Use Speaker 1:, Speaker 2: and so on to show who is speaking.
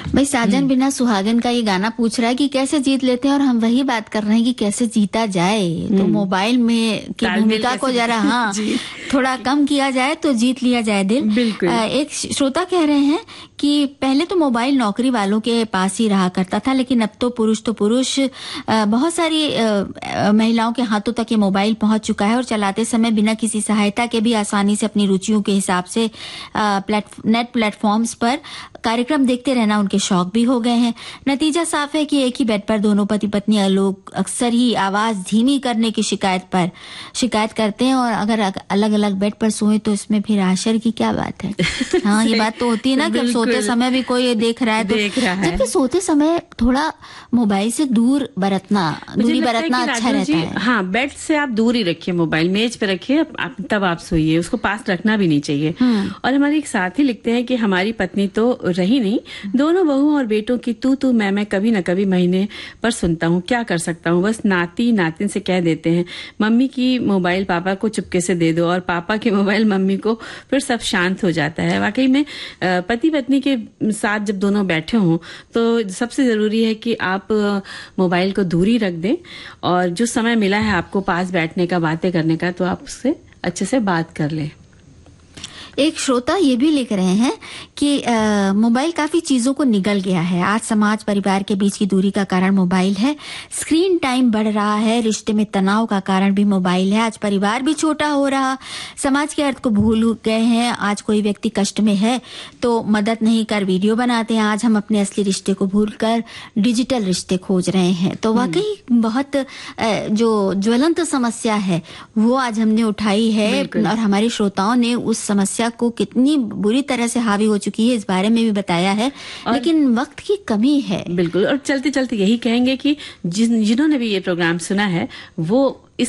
Speaker 1: भाई साजन बिना सुहागन का ये गाना पूछ रहा है कि कैसे जीत लेते हैं, और हम वही बात कर रहे हैं कि कैसे जीता जाए। तो मोबाइल में की भूमिका को जरा थोड़ा कम किया जाए तो जीत लिया जाए दिल।
Speaker 2: बिल्कुल।
Speaker 1: एक श्रोता कह रहे हैं कि पहले तो मोबाइल नौकरी वालों के पास ही रहा करता था, लेकिन अब तो पुरुष बहुत सारी महिलाओं के हाथों तक ये मोबाइल पहुंच चुका है, और चलाते समय बिना किसी सहायता के भी आसानी से अपनी रुचियों के हिसाब से नेट प्लेटफॉर्म्स पर कार्यक्रम देखते रहना उनके शौक भी हो गए हैं। नतीजा साफ है कि एक ही बेड पर दोनों पति पत्नी लोग अक्सर ही आवाज धीमी करने की शिकायत करते हैं, और अगर अलग अलग बेड पर सोए तो इसमें फिर आश्चर्य की क्या बात है। हाँ, ये बात तो होती है ना कि सोते समय भी कोई देख रहा है तो जबकि सोते समय थोड़ा मोबाइल से दूरी बरतना अच्छा रहता है।
Speaker 2: हाँ, बेड से आप दूर ही रखिए, मोबाइल मेज पे रखिए, तब आप सोइए, उसको पास रखना भी नहीं चाहिए। और हमारे एक साथी लिखते हैं कि हमारी पत्नी तो रही नहीं, दोनों बहुओं और बेटों की तू मैं कभी न कभी महीने पर सुनता हूँ, क्या कर सकता हूँ। बस नातिन से कह देते हैं मम्मी की मोबाइल पापा को चुपके से दे दो, और पापा की मोबाइल मम्मी को, फिर सब शांत हो जाता है। वाकई में पति पत्नी के साथ जब दोनों बैठे हों तो सबसे जरूरी है कि आप मोबाइल को दूरी रख दें, और जो समय मिला है आपको पास बैठने का, बातें करने का, तो आप उससे अच्छे से बात कर लें।
Speaker 1: एक श्रोता ये भी लिख रहे हैं कि मोबाइल काफी चीजों को निगल गया है। आज समाज परिवार के बीच की दूरी का कारण मोबाइल है, स्क्रीन टाइम बढ़ रहा है, रिश्ते में तनाव का कारण भी मोबाइल है। आज परिवार भी छोटा हो रहा, समाज के अर्थ को भूल गए हैं। आज कोई व्यक्ति कष्ट में है तो मदद नहीं कर वीडियो बनाते हैं। आज हम अपने असली रिश्ते को भूलकर डिजिटल रिश्ते खोज रहे हैं। तो वाकई बहुत जो ज्वलंत समस्या है वो आज हमने उठाई है, और हमारे श्रोताओं ने उस समस्या को कितनी बुरी तरह से हावी हो चुकी है इस बारे में भी बताया है, लेकिन वक्त की कमी है।
Speaker 2: बिल्कुल। और चलते चलते यही कहेंगे कि जिन्होंने भी ये प्रोग्राम सुना है वो